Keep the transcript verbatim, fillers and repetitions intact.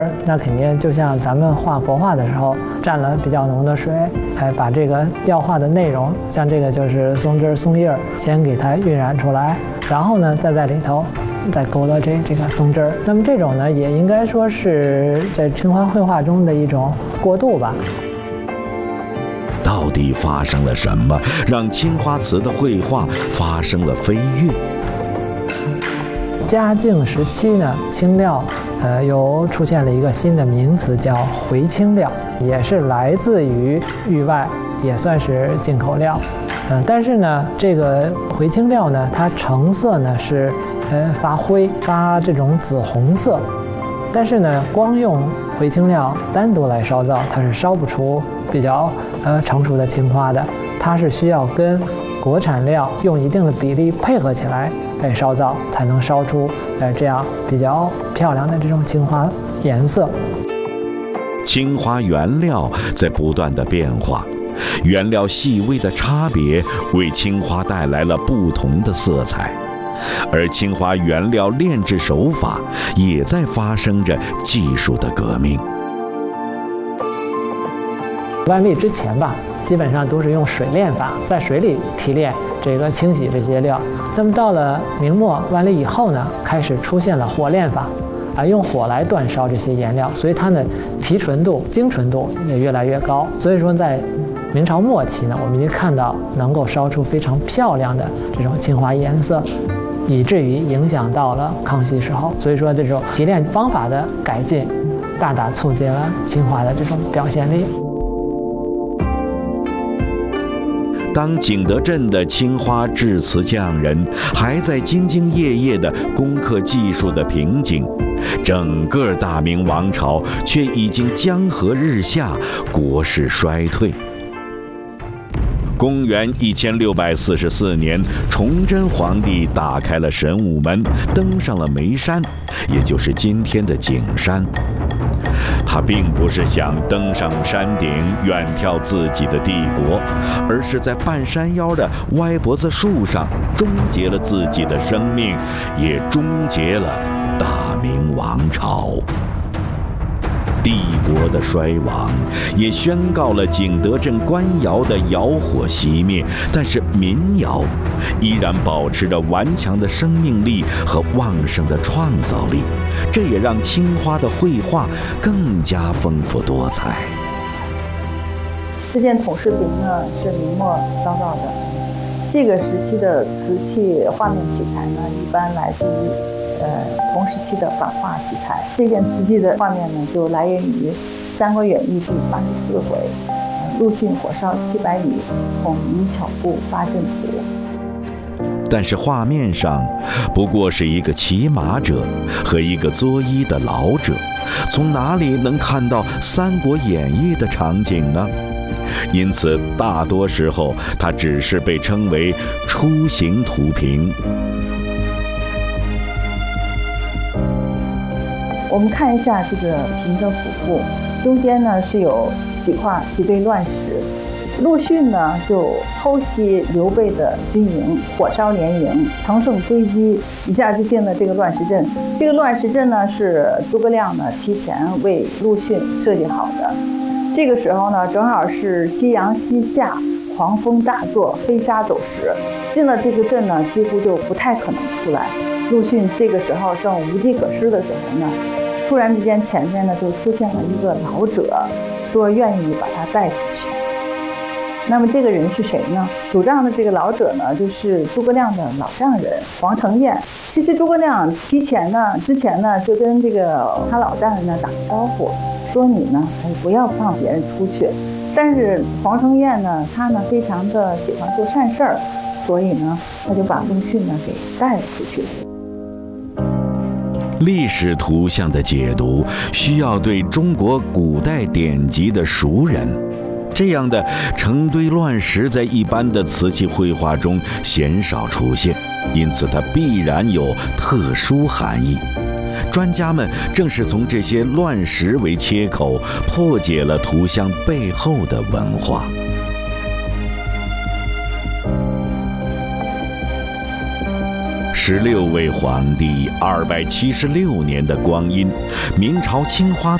那肯定就像咱们画国画的时候，蘸了比较浓的水，哎，把这个要画的内容，像这个就是松枝松叶，先给它晕染出来，然后呢，再在里头再勾勒这这个松枝。那么这种呢，也应该说是在青花绘画中的一种过渡吧。 到底发生了什么，让青花瓷的绘画发生了飞跃？ 嘉靖时期呢，青料，呃，又出现了一个新的名词，叫回青料，也是来自于域外，也算是进口料。嗯、呃，但是呢，这个回青料呢，它成色呢是，呃，发灰，发这种紫红色。但是呢，光用回青料单独来烧造，它是烧不出比较呃成熟的青花的，它是需要跟国产料用一定的比例配合起来，哎，烧造才能烧出呃这样比较漂亮的这种青花颜色。 青花原料在不断的变化，原料细微的差别为青花带来了不同的色彩。而青花原料炼制手法也在发生着技术的革命。 万历之前吧，基本上都是用水炼法，在水里提炼这个清洗这些料。那么到了明末万历以后呢，开始出现了火炼法，啊，用火来煅烧这些颜料，所以它的提纯度、精纯度也越来越高。所以说在明朝末期呢，我们已经看到能够烧出非常漂亮的这种青花颜色。以至于影响到了康熙时候，所以说这种提炼方法的改进，大大促进了青花的这种表现力。 当景德镇的青花制瓷匠人还在兢兢业业地攻克技术的瓶颈，整个大明王朝却已经江河日下，国势衰退。公元一千六百四十四年，崇祯皇帝打开了神武门，登上了眉山，也就是今天的景山。他并不是想登上山顶远眺自己的帝国，而是在半山腰的歪脖子树上终结了自己的生命，也终结了大明王朝。帝国的衰亡也宣告了景德镇官窑的窑火熄灭，但是民窑依然保持着顽强的生命力和旺盛的创造力，这也让青花的绘画更加丰富多彩。 这件筒式瓶呢是明末烧造的，这个时期的瓷器画面取材呢一般来自于呃，同时期的版画题材。这件瓷器的画面呢，就来源于《三国演义》第八十四回，呃，陆逊火烧七百里，统一巧布八阵图。 但是画面上不过是一个骑马者和一个作揖的老者，从哪里能看到《三国演义》的场景呢？因此，大多时候它只是被称为出行图瓶。 我们看一下这个瓶的腹部，中间呢是有几块几堆乱石。陆逊呢就偷袭刘备的军营，火烧连营，乘胜追击，一下就进了这个乱石阵。这个乱石阵呢是诸葛亮呢提前为陆逊设计好的。这个时候呢，正好是夕阳西下，狂风大作，飞沙走石。进了这个阵呢，几乎就不太可能出来。陆逊这个时候正无计可施的时候呢，突然之间前面呢就出现了一个老者，说愿意把他带出去。那么这个人是谁呢？主账的这个老者呢，就是诸葛亮的老丈人黄承彦。其实诸葛亮提前呢，之前呢就跟这个他老丈人呢打个招呼，说你呢，哎，不要放别人出去。但是黄承彦呢，他呢非常的喜欢做善事儿，所以呢，他就把陆逊呢给带了出去。 历史图像的解读需要对中国古代典籍的熟人，这样的成堆乱石在一般的瓷器绘画中鲜少出现，因此它必然有特殊含义。专家们正是从这些乱石为切口，破解了图像背后的文化。 十六位皇帝，二百七十六年的光阴，明朝青花